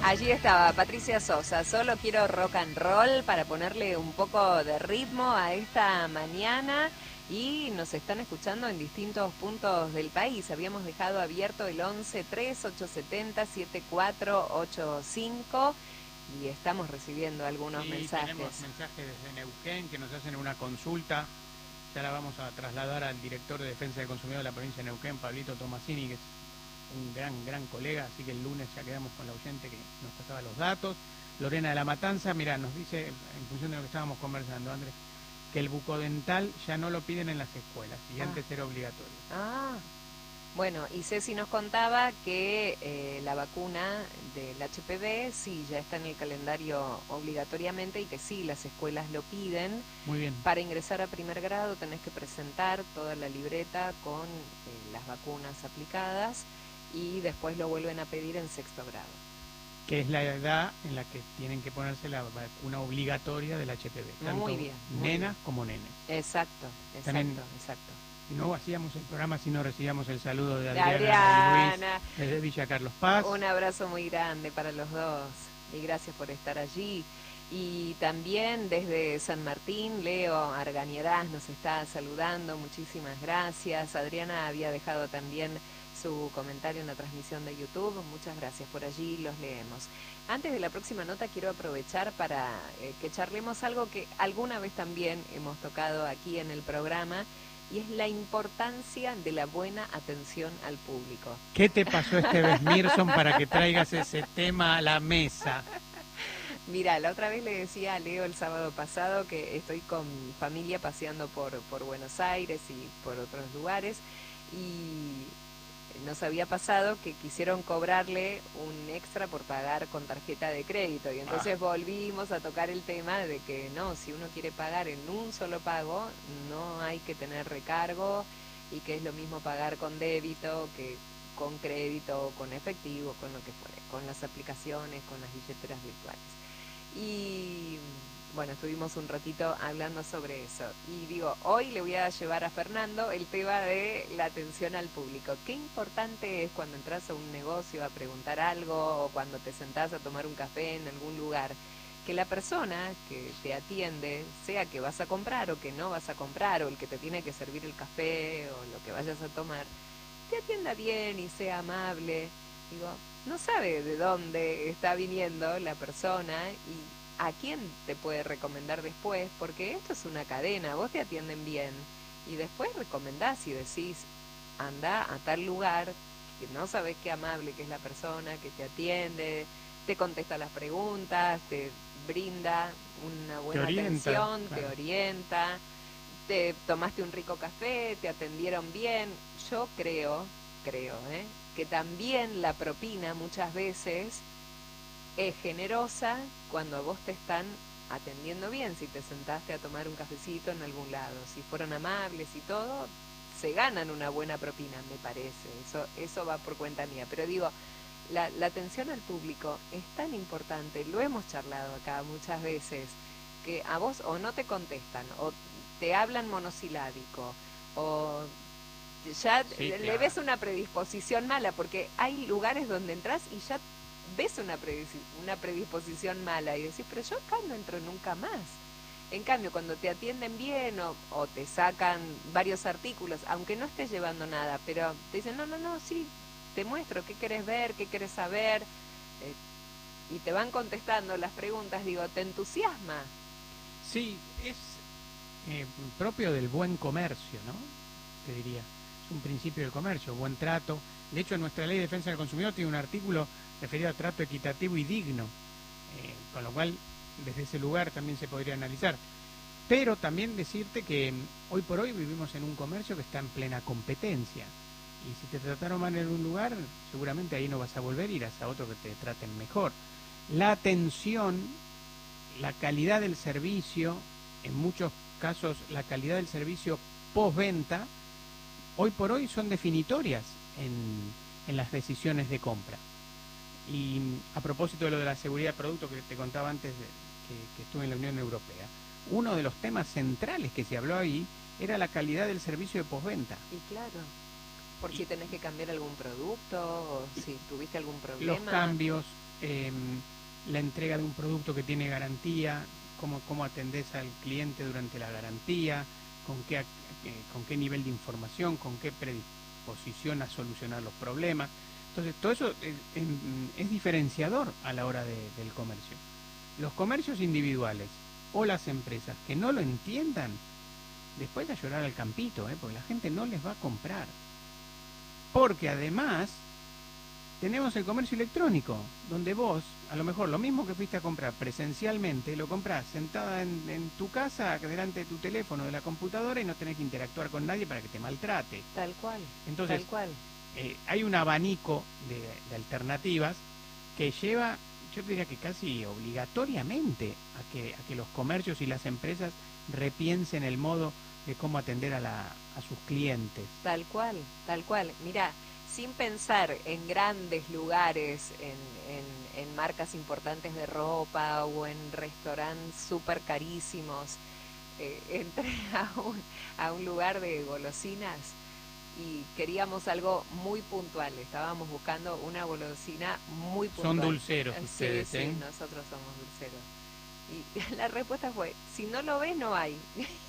Allí estaba Patricia Sosa, solo quiero rock and roll para ponerle un poco de ritmo a esta mañana y nos están escuchando en distintos puntos del país. Habíamos dejado abierto el 11-3870-7485 y estamos recibiendo algunos mensajes. Tenemos mensajes desde Neuquén que nos hacen una consulta. Ya la vamos a trasladar al director de Defensa del Consumidor de la provincia de Neuquén, Pablito Tomasini, que es un gran colega, así que el lunes ya quedamos con la oyente que nos pasaba los datos. Lorena de la Matanza, mira, nos dice, en función de lo que estábamos conversando, Andrés, que el bucodental ya no lo piden en las escuelas y antes era obligatorio. Bueno, y Ceci nos contaba que la vacuna del HPV sí ya está en el calendario obligatoriamente y que sí, las escuelas lo piden. Muy bien. Para ingresar a primer grado tenés que presentar toda la libreta con las vacunas aplicadas y después lo vuelven a pedir en sexto grado. Que es la edad en la que tienen que ponerse la vacuna obligatoria del HPV. Tanto muy bien. Nenas como nenes. Exacto. No hacíamos el programa si no recibíamos el saludo de Adriana y Luis desde Villa Carlos Paz. Un abrazo muy grande para los dos y gracias por estar allí. Y también desde San Martín, Leo Argañarás nos está saludando, muchísimas gracias. Adriana había dejado también su comentario en la transmisión de YouTube, muchas gracias por allí, los leemos. Antes de la próxima nota quiero aprovechar para que charlemos algo que alguna vez también hemos tocado aquí en el programa, y es la importancia de la buena atención al público. ¿Qué te pasó este vez, Mirson, para que traigas ese tema a la mesa? Mira, la otra vez le decía a Leo el sábado pasado que estoy con familia paseando por Buenos Aires y por otros lugares, y nos había pasado que quisieron cobrarle un extra por pagar con tarjeta de crédito y entonces volvimos a tocar el tema de que no, si uno quiere pagar en un solo pago no hay que tener recargo y que es lo mismo pagar con débito que con crédito, con efectivo, con lo que fuere, con las aplicaciones, con las billeteras virtuales. Y bueno, estuvimos un ratito hablando sobre eso. Y digo, hoy le voy a llevar a Fernando el tema de la atención al público. Qué importante es cuando entras a un negocio a preguntar algo o cuando te sentás a tomar un café en algún lugar, que la persona que te atiende, sea que vas a comprar o que no vas a comprar, o el que te tiene que servir el café o lo que vayas a tomar, te atienda bien y sea amable. Digo, no sabe de dónde está viniendo la persona y a quién te puede recomendar después, porque esto es una cadena, vos te atienden bien y después recomendás y decís, anda a tal lugar, que no sabés qué amable que es la persona que te atiende, te contesta las preguntas, te brinda una buena atención, te orienta, te tomaste un rico café, te atendieron bien. Yo creo que también la propina muchas veces es generosa cuando a vos te están atendiendo bien. Si te sentaste a tomar un cafecito en algún lado, si fueron amables y todo, se ganan una buena propina, me parece. Eso va por cuenta mía. Pero digo, la atención al público es tan importante, lo hemos charlado acá muchas veces, que a vos o no te contestan, o te hablan monosilábico, o ya le ves una predisposición mala, porque hay lugares donde entras y ya ves una predisposición mala y decís, pero yo acá no entro nunca más. En cambio, cuando te atienden bien o te sacan varios artículos, aunque no estés llevando nada, pero te dicen, no, sí, te muestro qué querés ver, qué querés saber, y te van contestando las preguntas, digo, te entusiasma. Sí, es propio del buen comercio, ¿no? Te diría. Es un principio del comercio, buen trato. De hecho, nuestra Ley de Defensa del Consumidor tiene un artículo referido a trato equitativo y digno, con lo cual desde ese lugar también se podría analizar. Pero también decirte que hoy por hoy vivimos en un comercio que está en plena competencia y si te trataron mal en un lugar, seguramente ahí no vas a volver, irás a otro que te traten mejor. La atención, la calidad del servicio, en muchos casos la calidad del servicio postventa, hoy por hoy son definitorias en las decisiones de compra. Y a propósito de lo de la seguridad de producto que te contaba antes que estuve en la Unión Europea, uno de los temas centrales que se habló ahí era la calidad del servicio de postventa. Y claro, por si tenés que cambiar algún producto o si tuviste algún problema. Los cambios, la entrega de un producto que tiene garantía, cómo atendés al cliente durante la garantía, con qué nivel de información, con qué predisposición a solucionar los problemas. Entonces, todo eso es diferenciador a la hora del comercio. Los comercios individuales o las empresas que no lo entiendan, después a llorar al campito, porque la gente no les va a comprar. Porque además tenemos el comercio electrónico, donde vos, a lo mejor lo mismo que fuiste a comprar presencialmente, lo comprás sentada en tu casa, delante de tu teléfono, de la computadora, y no tenés que interactuar con nadie para que te maltrate. Tal cual. Entonces, tal cual. Hay un abanico de alternativas que lleva, yo diría que casi obligatoriamente, a que los comercios y las empresas repiensen el modo de cómo atender a sus clientes. Tal cual, tal cual. Mira, sin pensar en grandes lugares, en marcas importantes de ropa o en restaurantes súper carísimos, entré a un lugar de golosinas y queríamos algo muy puntual. Estábamos buscando una golosina muy puntual. Son dulceros ustedes, sí, nosotros somos dulceros. Y la respuesta fue, si no lo ves, no hay.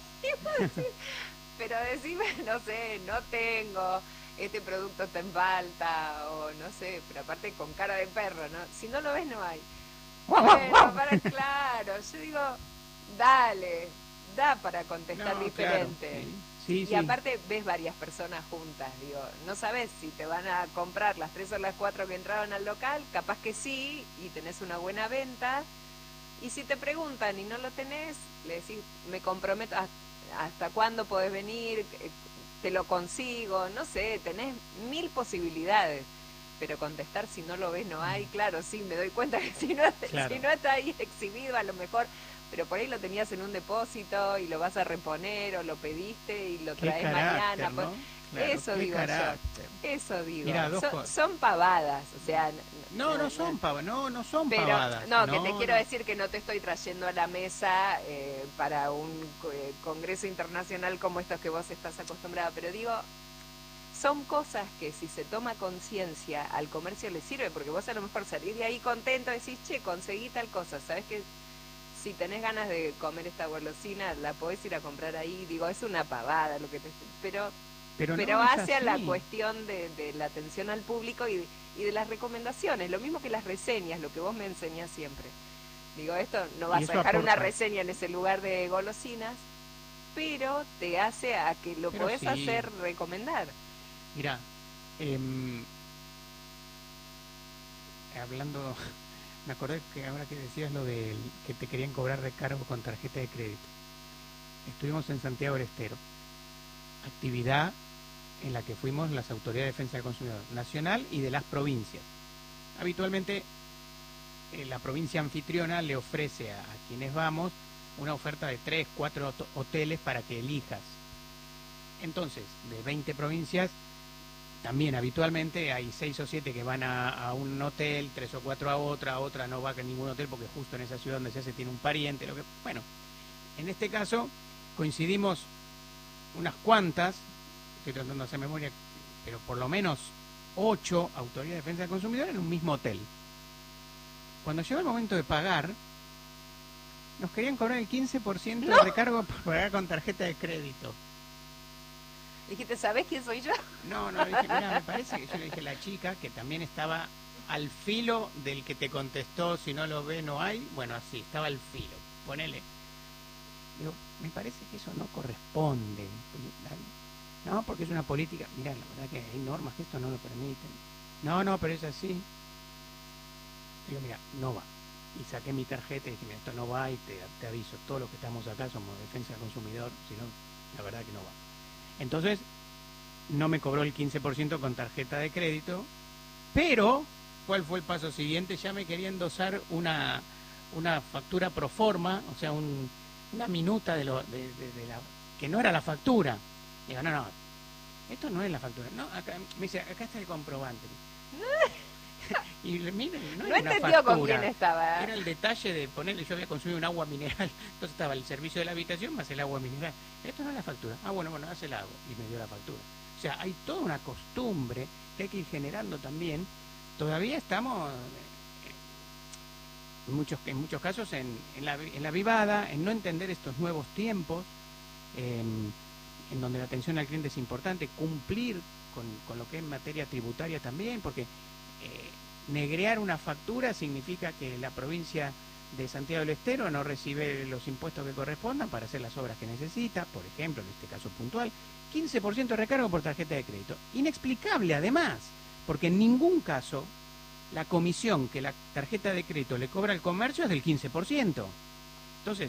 Pero decime, no sé, no tengo, este producto está en falta, o no sé, pero aparte con cara de perro, ¿no? Si no lo ves, no hay. Bueno, claro, yo digo, dale, da para contestar diferente. Claro, sí, y aparte ves varias personas juntas, digo, no sabes si te van a comprar las 3 o las 4 que entraron al local, capaz que sí, y tenés una buena venta, y si te preguntan y no lo tenés, le decís, me comprometo, ¿hasta cuándo podés venir? Te lo consigo, no sé, tenés 1000 posibilidades, pero contestar si no lo ves no hay, claro, sí, me doy cuenta que si no está ahí exhibido a lo mejor, pero por ahí lo tenías en un depósito y lo vas a reponer o lo pediste y lo traes mañana. ¿no? Claro, eso digo yo. Eso digo. Mirá, son pavadas, o sea... No son pavadas. Pero, no, que te quiero decir que no te estoy trayendo a la mesa para un congreso internacional como estos que vos estás acostumbrada, pero digo, son cosas que si se toma conciencia al comercio le sirve, porque vos a lo mejor salís de ahí contento, decís, che, conseguí tal cosa, ¿sabés qué? Si tenés ganas de comer esta golosina, la podés ir a comprar ahí. Digo, es una pavada lo que te... Pero no hace a la cuestión de la atención al público y de las recomendaciones. Lo mismo que las reseñas, lo que vos me enseñás siempre. Digo, esto no vas a dejar una reseña en ese lugar de golosinas, pero te hace a que lo podés hacer recomendar. Mirá, hablando... Me acordé que ahora que decías lo de que te querían cobrar recargo con tarjeta de crédito. Estuvimos en Santiago del Estero. Actividad en la que fuimos las autoridades de defensa del consumidor nacional y de las provincias. Habitualmente la provincia anfitriona le ofrece a quienes vamos una oferta de 3, 4 hoteles para que elijas. Entonces, de 20 provincias, también habitualmente hay 6 o 7 que van a un hotel, 3 o 4 a otra no va a ningún hotel porque justo en esa ciudad donde se hace tiene un pariente, bueno, en este caso coincidimos unas cuantas, estoy tratando de hacer memoria, pero por lo menos 8 autoridades de defensa del consumidor en un mismo hotel. Cuando llegó el momento de pagar, nos querían cobrar el 15% de recargo por pagar con tarjeta de crédito. Dijiste, ¿sabés quién soy yo? No, dije, mira, me parece que yo le dije a la chica, que también estaba al filo del que te contestó, si no lo ve, no hay. Bueno, así, estaba al filo. Ponele. Digo, me parece que eso no corresponde. No, porque es una política. Mirá, la verdad que hay normas que esto no lo permiten. No, pero es así. Digo, mira, no va. Y saqué mi tarjeta y dije, mira, esto no va y te aviso. Todos los que estamos acá somos defensa del consumidor, si no, la verdad que no va. Entonces, no me cobró el 15% con tarjeta de crédito, pero, ¿cuál fue el paso siguiente? Ya me quería endosar una factura pro forma, o sea, una minuta de la que no era la factura. Digo, no, esto no es la factura. No, acá, me dice, acá está el comprobante. Y miren, no era una entendió factura, con quién estaba. Era el detalle de ponerle, yo había consumido un agua mineral, entonces estaba el servicio de la habitación más el agua mineral. Esto no es la factura. Bueno, hace el agua. Y me dio la factura. O sea, hay toda una costumbre que hay que ir generando también. Todavía estamos en muchos casos en la vivada, en no entender estos nuevos tiempos, en donde la atención al cliente es importante, cumplir con lo que es materia tributaria también, porque negrear una factura significa que la provincia de Santiago del Estero no recibe los impuestos que correspondan para hacer las obras que necesita, por ejemplo, en este caso puntual, 15% de recargo por tarjeta de crédito. Inexplicable además, porque en ningún caso la comisión que la tarjeta de crédito le cobra al comercio es del 15%. Entonces,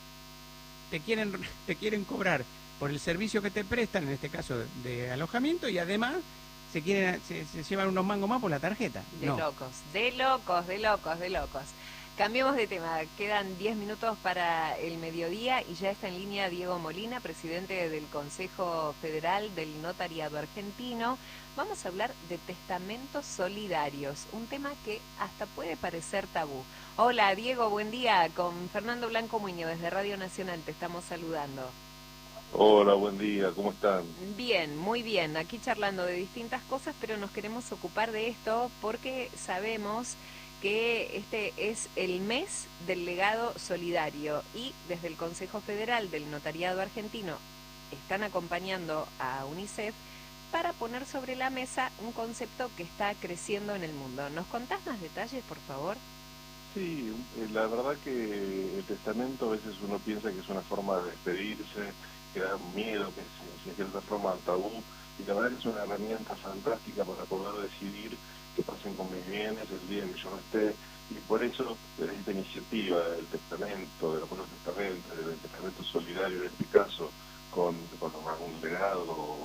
te quieren cobrar por el servicio que te prestan, en este caso de alojamiento, y además se llevan unos mangos más por la tarjeta. De locos, de locos, de locos, de locos. Cambiemos de tema, quedan 10 minutos para el mediodía y ya está en línea Diego Molina, presidente del Consejo Federal del Notariado Argentino. Vamos a hablar de testamentos solidarios, un tema que hasta puede parecer tabú. Hola Diego, buen día, con Fernando Blanco Muñoz desde Radio Nacional te estamos saludando. Hola, buen día, ¿cómo están? Bien, muy bien, aquí charlando de distintas cosas, pero nos queremos ocupar de esto porque sabemos que este es el mes del legado solidario y desde el Consejo Federal del Notariado Argentino están acompañando a UNICEF para poner sobre la mesa un concepto que está creciendo en el mundo. ¿Nos contás más detalles, por favor? Sí, la verdad que el testamento a veces uno piensa que es una forma de despedirse, que da miedo, que es de cierta forma tabú, y la verdad que es una herramienta fantástica para poder decidir qué pasen con mis bienes el día en que yo no esté, y por eso esta iniciativa del testamento, de los buenos testamentos, del testamento solidario en este caso, con algún legado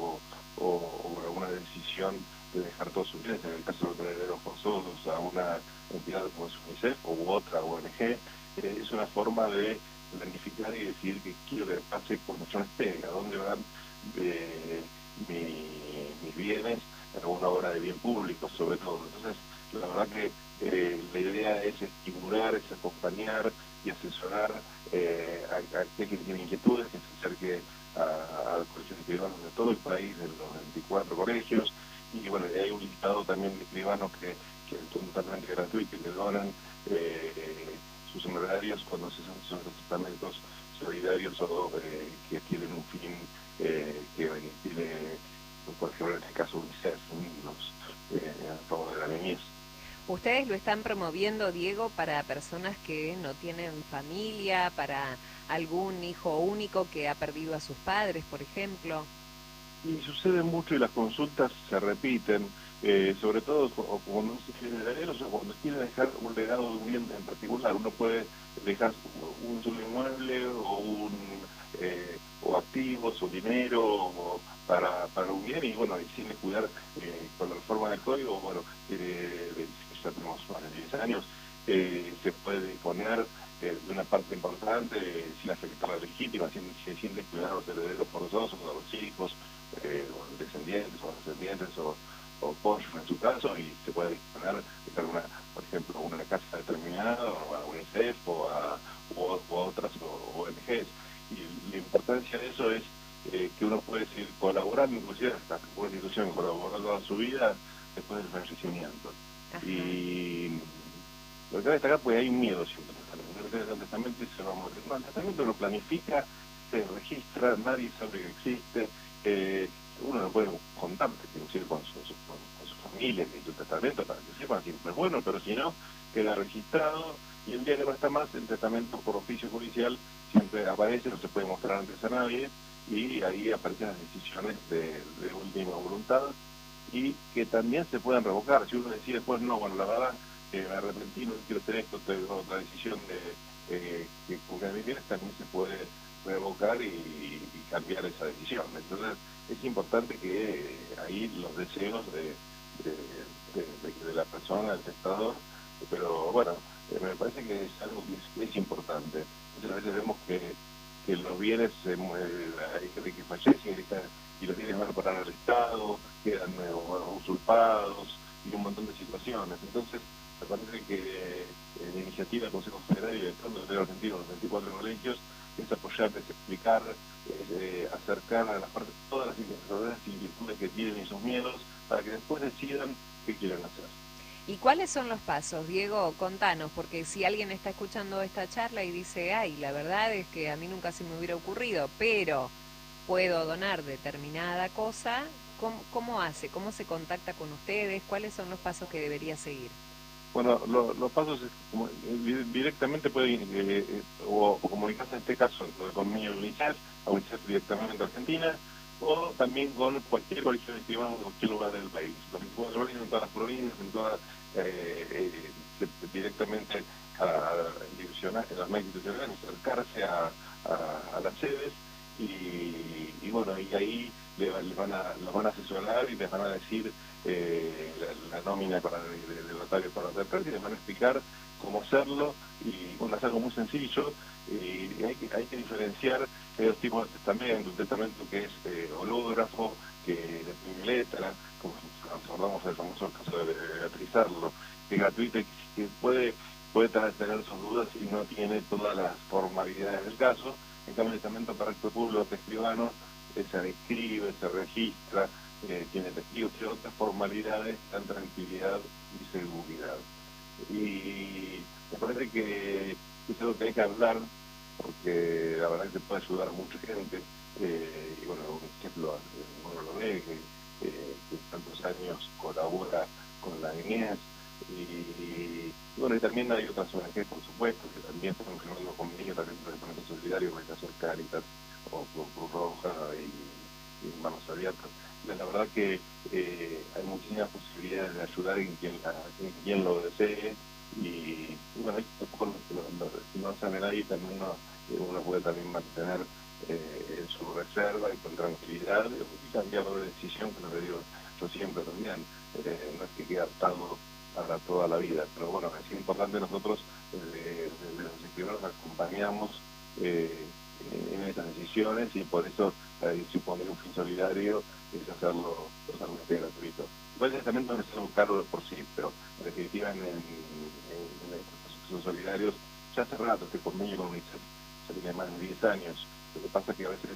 o alguna decisión de dejar todos sus bienes, en el caso de tener herederos forzosos a una entidad como es UNICEF u otra ONG, es una forma de planificar y decidir qué quiero que pase cuando yo no esté, a dónde van mis bienes, en una obra de bien público sobre todo. Entonces, la verdad que la idea es estimular, es acompañar y asesorar a aquel que tiene inquietudes, que se acerque al colegio de escribanos de todo el país, de los 24 colegios, y bueno, hay un listado también de escribanos que es totalmente gratuito y que donan sus honorarios cuando se hacen esos testamentos solidarios o que tienen un fin que tiene, por ejemplo, en este caso UNICEF, a favor de la niñez. Ustedes lo están promoviendo, Diego, para personas que no tienen familia, para algún hijo único que ha perdido a sus padres, por ejemplo. Y sucede mucho y las consultas se repiten, sobre todo cuando se quiere herederos o cuando quiere dejar un legado de un bien en particular. Uno puede dejar un solo inmueble o activos o dinero para un bien y bueno, y sin descuidar con la reforma del código, bueno, ya tenemos más de 10 años, se puede disponer de una parte importante sin afectar a la legítima, sin descuidar a los herederos forzosos, a los hijos, o descendientes o cónyuges en su caso, y se puede disponer de por ejemplo, una casa determinada o a UNICEF o a otras ONGs. Y la importancia de eso es que uno puede seguir colaborando, inclusive hasta una institución colaborar toda su vida después del fallecimiento. Ajá. Y lo que cabe destacar, pues hay un miedo siempre el testamento y se va a morir. No, el testamento lo planifica, se registra, nadie sabe que existe, uno no puede contar, inclusive con su familia, que es un testamento, para que sepan, siempre es bueno, pero si no, queda registrado, y el día que no está más, el testamento por oficio judicial siempre aparece, no se puede mostrar antes a nadie, y ahí aparecen las decisiones de última voluntad, y que también se pueden revocar. Si uno decide después, no, bueno, la verdad, me arrepentí, no quiero hacer esto, tengo otra decisión que con mis bienes, también se puede revocar y cambiar esa decisión. Entonces, es importante que ahí los deseos de la persona, del testador, pero bueno, me parece que es algo que es importante. Muchas veces vemos que los bienes hay gente que fallece y los bienes van a parar al Estado, quedan usurpados y un montón de situaciones. Entonces, me parece que la iniciativa del Consejo Federal y del Estado Argentino, los 24 colegios, es apoyar, es explicar, es acercar a las partes todas las inquietudes que tienen y sus miedos para que después decidan qué quieren hacer. ¿Y cuáles son los pasos, Diego? Contanos, porque si alguien está escuchando esta charla y dice, ay, la verdad es que a mí nunca se me hubiera ocurrido, pero puedo donar determinada cosa, ¿cómo hace? ¿Cómo se contacta con ustedes? ¿Cuáles son los pasos que debería seguir? Bueno, los pasos directamente pueden o comunicarse en este caso conmigo, UNICEF, a UNICEF directamente a Argentina, o también con cualquier colegio de escribanos en cualquier lugar del país. Los escribanos en todas las provincias, en todas, directamente a las más institucionales, acercarse a las sedes y bueno, y ahí los van a asesorar y les van a decir la nómina de notario para hacer y les van a explicar cómo hacerlo y bueno, es algo muy sencillo y hay que diferenciar dos tipos de testamento, un testamento que es hológrafo, que de puño y letra, como nos acordamos del famoso caso de Beatriz Arlo, que es gratuito y que puede tener sus dudas y no tiene todas las formalidades del caso. En cambio, el testamento para acto público de escribano se inscribe, se registra, tiene testigos, tiene otras formalidades, dan tranquilidad y seguridad. Y me parece que es algo que hay que hablar, porque la verdad que puede ayudar a mucha gente, y bueno, un ejemplo, uno lo ve, que tantos años colabora con la niñez, y bueno, y también hay otras ONG, por supuesto, que también están generando convenios también con el Movimiento Solidario, como el caso de Cáritas, o Cruz Roja y Manos Abiertas. La verdad que hay muchísimas posibilidades de ayudar en quien lo desee y bueno, si no saben ahí también uno puede también mantener su reserva y con tranquilidad y cambiar de decisión, que lo que digo yo siempre también, no es que quede atado para toda la vida, pero bueno, es importante nosotros desde los escribanos acompañamos en esas decisiones y por eso suponer un fin solidario es hacerlo totalmente gratuito. Igual el testamento no es algo caro por sí, pero en definitiva en estos procesos solidarios ya hace rato este convenio con UNICEF ya tiene más de 10 años. Lo que pasa es que a veces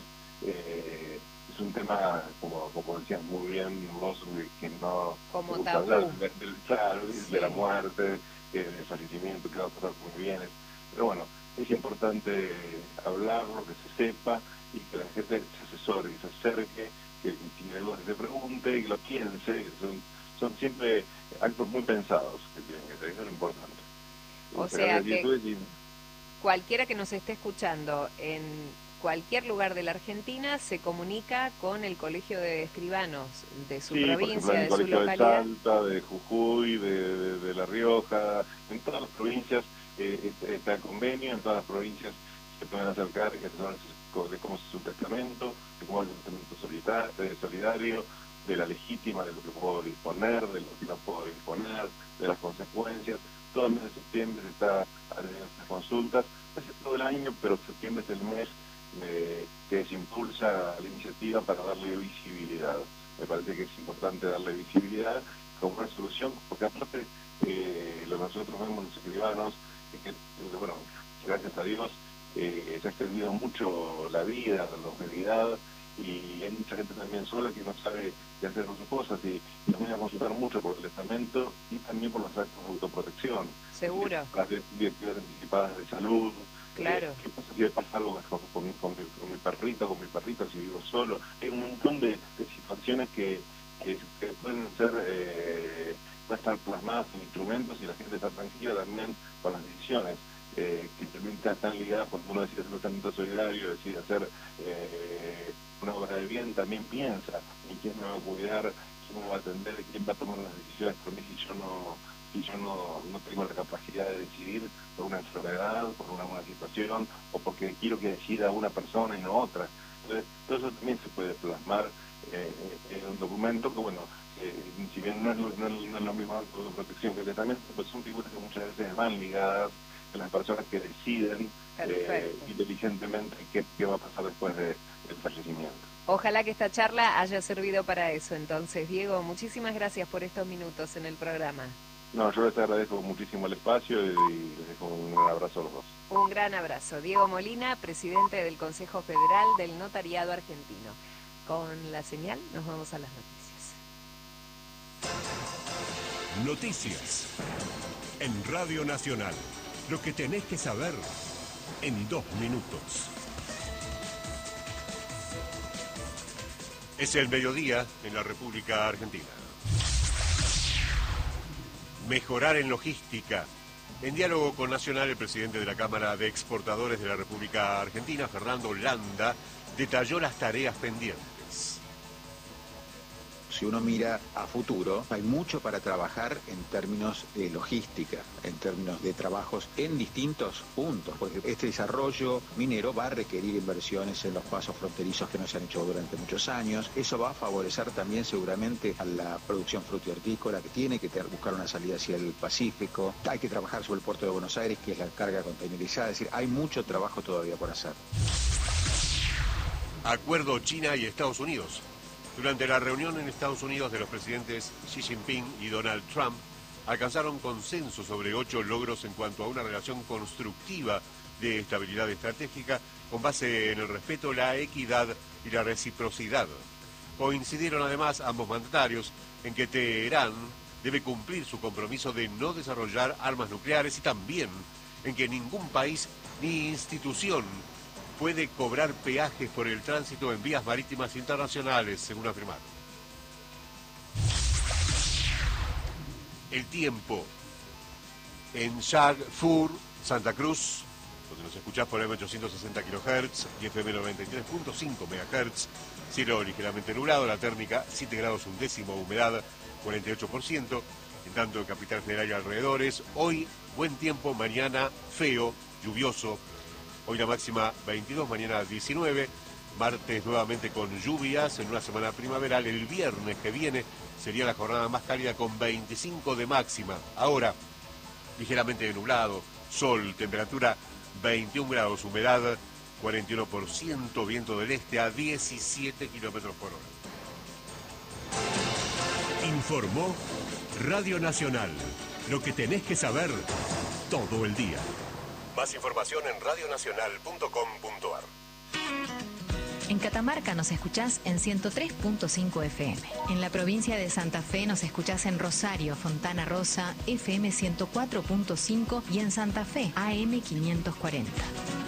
es un tema, como decías muy bien vos, que no como gusta tabú. hablar claro, Sí. de la muerte, del fallecimiento, que va a pasar muy bien. Pero bueno, es importante hablarlo, que se sepa y que la gente se asesore y se acerque, que tiene algo que se pregunte y que lo piense. Son siempre actos muy pensados que tienen que tener, eso es lo importante. O sea que cualquiera que nos esté escuchando en cualquier lugar de la Argentina se comunica con el Colegio de Escribanos de su provincia, de su localidad. De Salta, de Jujuy, de La Rioja, en todas las provincias está el convenio, en todas las provincias se pueden acercar y de cómo es su testamento, de cómo es el testamento solidario, de la legítima, de lo que puedo disponer, de lo que no puedo disponer, de las consecuencias. Todo el mes de septiembre se está haciendo estas consultas, es todo el año, pero septiembre es el mes que se impulsa la iniciativa para darle visibilidad. Me parece que es importante darle visibilidad como una solución, porque aparte lo que nosotros vemos los escribanos es que, bueno, gracias a Dios se ha extendido mucho la vida, la longevidad, y hay mucha gente también sola que no sabe qué hacer con sus cosas y nos viene a consultar mucho por el testamento y también por los actos de autoprotección. Seguro. Las directivas anticipadas de salud. Claro. ¿Qué pasa si me pasa algo con mi perrito, con mi perrita, si vivo solo? Hay un montón de situaciones que pueden ser, pueden estar plasmadas en instrumentos y la gente está tranquila también con las decisiones. Que también están ligadas cuando uno decide hacer un testamento solidario, decide hacer una obra de bien, también piensa en quién me va a cuidar, quién me va a atender, quién va a tomar las decisiones por mí si yo no tengo la capacidad de decidir por una enfermedad, por una buena situación, o porque quiero que decida una persona y no otra. Entonces, todo eso también se puede plasmar en un documento que, bueno, si bien no es lo mismo de protección que el testamento, pues son figuras que muchas veces van ligadas a las personas que deciden inteligentemente qué va a pasar después del fallecimiento. Ojalá que esta charla haya servido para eso. Entonces, Diego, muchísimas gracias por estos minutos en el programa. No, yo les agradezco muchísimo el espacio y les dejo un gran abrazo a los dos. Un gran abrazo. Diego Molina, presidente del Consejo Federal del Notariado Argentino. Con la señal nos vamos a las noticias. Noticias. En Radio Nacional. Lo que tenés que saber en 2 minutos. Es el mediodía en la República Argentina. Mejorar en logística. En diálogo con Nacional, el presidente de la Cámara de Exportadores de la República Argentina, Fernando Landa, detalló las tareas pendientes. Si uno mira a futuro, hay mucho para trabajar en términos de logística, en términos de trabajos en distintos puntos, porque este desarrollo minero va a requerir inversiones en los pasos fronterizos que no se han hecho durante muchos años. Eso va a favorecer también seguramente a la producción frutícola, que tiene que buscar una salida hacia el Pacífico. Hay que trabajar sobre el puerto de Buenos Aires, que es la carga containerizada. Es decir, hay mucho trabajo todavía por hacer. Acuerdo China y Estados Unidos. Durante la reunión en Estados Unidos de los presidentes Xi Jinping y Donald Trump, alcanzaron consenso sobre 8 logros en cuanto a una relación constructiva de estabilidad estratégica con base en el respeto, la equidad y la reciprocidad. Coincidieron además ambos mandatarios en que Teherán debe cumplir su compromiso de no desarrollar armas nucleares y también en que ningún país ni institución puede cobrar peajes por el tránsito en vías marítimas internacionales, según afirmaron. El tiempo. En Shagfur, Santa Cruz, donde nos escuchás por M860 kHz y FM 93.5 MHz, cielo ligeramente nublado, la térmica 7 grados 1 humedad 48%, en tanto en Capital Federal y alrededores, hoy buen tiempo, mañana feo, lluvioso. Hoy la máxima 22, mañana 19, martes nuevamente con lluvias en una semana primaveral. El viernes que viene sería la jornada más cálida con 25 de máxima. Ahora, ligeramente nublado, sol, temperatura 21 grados, humedad 41%, viento del este a 17 kilómetros por hora. Informó Radio Nacional. Lo que tenés que saber todo el día. Más información en radionacional.com.ar. En Catamarca nos escuchás en 103.5 FM. En la provincia de Santa Fe nos escuchás en Rosario, Fontana Rosa, FM 104.5 y en Santa Fe, AM 540.